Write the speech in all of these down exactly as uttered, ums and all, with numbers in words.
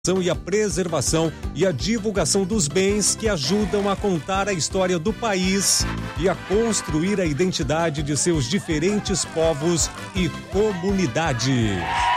e a preservação e a divulgação dos bens que ajudam a contar a história do país e a construir a identidade de seus diferentes povos e comunidades.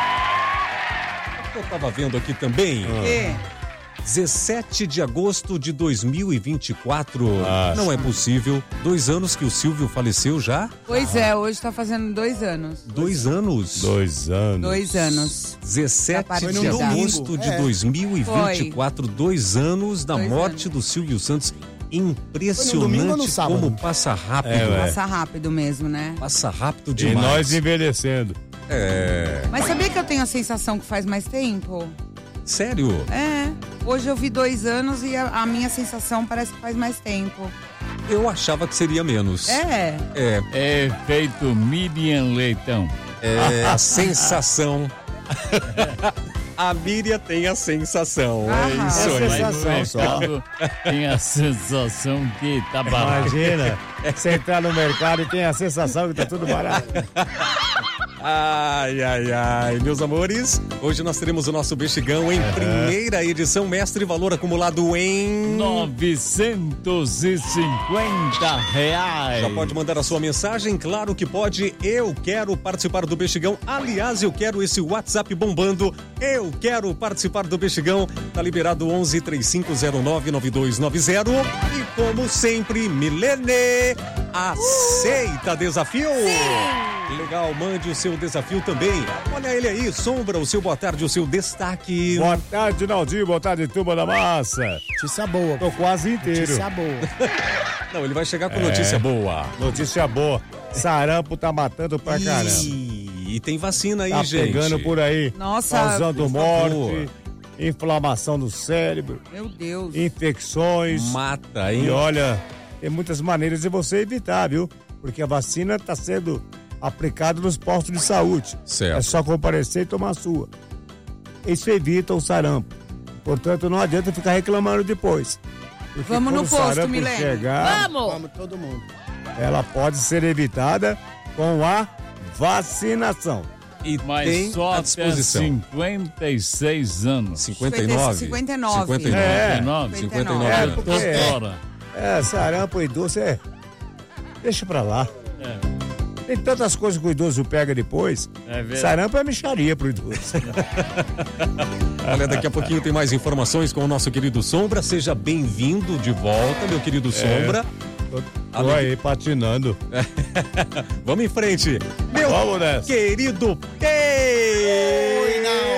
Eu estava vendo aqui também. É. dezessete de agosto de dois mil e vinte e quatro. Nossa. Não é possível. Dois anos que o Silvio faleceu já? Pois é, hoje tá fazendo dois anos. Dois anos? Dois anos. Dois anos. dezessete Foi de no agosto domingo. de É. dois mil e vinte e quatro, Foi. dois anos da Dois morte anos. do Silvio Santos. Foi no domingo ou no Impressionante sábado? como passa rápido. É, ué. Passa rápido mesmo, né? Passa rápido E demais. nós envelhecendo. É. Mas sabia que eu tenho a sensação que faz mais tempo? Sério? É. Hoje eu vi dois anos e a, a minha sensação parece que faz mais tempo. Eu achava que seria menos. É. É. É feito Miriam Leitão. É a sensação. A Miriam tem a sensação. Ah, é isso é aí. sensação. Mas no mercado tem a sensação que tá barato. Imagina, você entrar no mercado e tem a sensação que tá tudo barato. Ai, ai, ai. Meus amores, hoje nós teremos o nosso Bexigão em primeira edição. Mestre, valor acumulado em... novecentos e cinquenta reais. Já pode mandar a sua mensagem, claro que pode. Eu quero participar do Bexigão. Aliás, eu quero esse WhatsApp bombando. Eu quero participar do Bexigão. Tá liberado onze, três cinco zero nove, nove dois nove zero. E como sempre, Milene, aceita desafio? Legal, mande o seu desafio também. Olha ele aí, Sombra, o seu boa tarde, o seu destaque. Boa tarde, Naldinho. Boa tarde, turma da massa. Notícia boa. Tô quase inteiro. Notícia boa. Não, ele vai chegar com É. notícia boa. Notícia boa. Sarampo tá matando pra caramba. E, e tem vacina aí, Tá gente. pegando por aí. Nossa, Causando por favor. morte, inflamação do cérebro, Meu Deus. infecções. Mata, hein? E olha, tem muitas maneiras de você evitar, viu? Porque a vacina tá sendo aplicada nos postos de saúde. Certo. É só comparecer e tomar a sua. Isso evita o sarampo. Portanto, não adianta ficar reclamando depois. Porque Vamos quando no o posto, sarampo Milene. chegar, Vamos todo mundo. ela pode ser evitada com a vacinação. E Mas tem só à até disposição. cinquenta e seis anos. cinquenta e nove? cinquenta e nove. cinquenta e nove. É. cinquenta e nove. É, anos. porque- Doutora. É, sarampo e idoso, é. Deixa pra lá. É. Tem tantas coisas que o idoso pega depois. É verdade. Sarampo é mixaria pro idoso. Olha, daqui a pouquinho tem mais informações com o nosso querido Sombra. Seja bem-vindo de volta, meu querido Sombra. Tô, tô aí patinando. Vamos em frente. Meu Vamos nessa. querido P. Oi,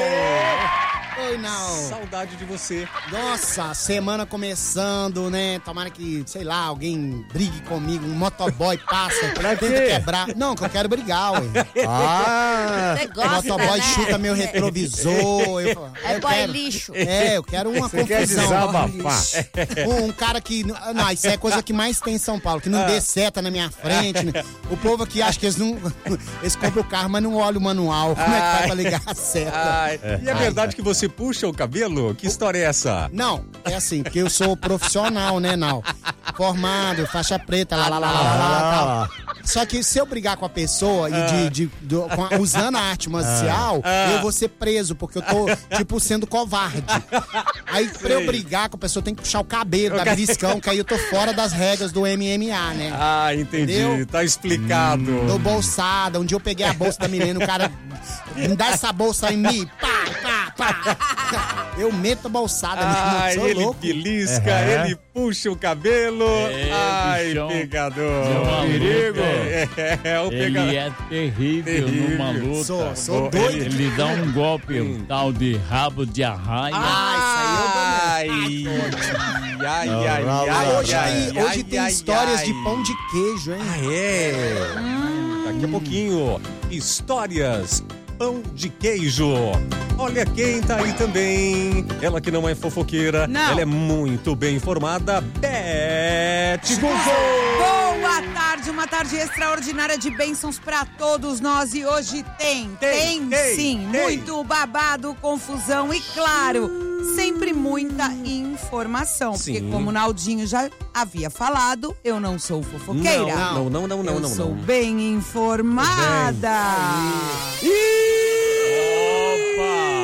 não. Oi, não. Saudade de você. Nossa, semana começando, né? Tomara que, sei lá, alguém brigue comigo, um motoboy passa, Pra tenta quê? quebrar. Não, que eu quero brigar, ué. Ah! Você O gosta, motoboy né? chuta meu retrovisor. Eu, É eu boy quero- lixo. É, eu quero uma Você quer confusão. desabafar? Um, um cara que. Não, isso é a coisa que mais tem em São Paulo, que não Ah. dê seta na minha frente. Né? O povo aqui acha que eles não. Eles compram o carro, mas não olham o manual. Como é que faz pra ligar a seta? Ai, e é verdade que você puxa o cabelo? Que história é essa? Não, é assim, porque eu sou profissional, né, Nau? Formado, faixa preta, lá, lá, lá, lá, lá, lá, tal. Só que se eu brigar com a pessoa e de, de- do- com a- usando a arte marcial, eu vou ser preso, porque eu tô, tipo, sendo covarde. Aí, pra eu brigar com a pessoa, tem que puxar o cabelo, dar beliscão, que aí eu tô fora das regras do M M A, né? Ah, entendi. Entendeu? Tá explicado. Dou bolsada. Um dia eu peguei a bolsa da menina, o cara me dá essa bolsa em mim. Pá, pá, pá. Eu meto a bolsada. Ai, meu, sou ele louco. belisca, É. ele puxa o cabelo. É, Ai, bichão. pegador. É uma Perigo. luta. É, é o Ele pegador. é terrível, Terrível. numa luta. Sou, sou Bom, doido. ele- Ele dá um golpe, um tal de rabo de arraia. Ah, Ai, ai, ai, Não, ai, não, ai, Ah, não, hoje ai, tem, ai, hoje tem ai, histórias ai. de pão de queijo, hein? Ah, é? Daqui a pouquinho, histórias pão de queijo. Olha quem tá aí também. Ela que não é fofoqueira, Não. ela é muito bem informada. Beth Guzzo. Boa tarde, uma tarde extraordinária de bênçãos pra todos nós. E hoje tem, Tem, tem, tem, sim, tem. muito babado, confusão e, claro, sempre muita informação. Porque, Sim. como o Naldinho já havia falado, eu não sou fofoqueira. Não, não, não, não, não, eu não, sou não. bem informada. E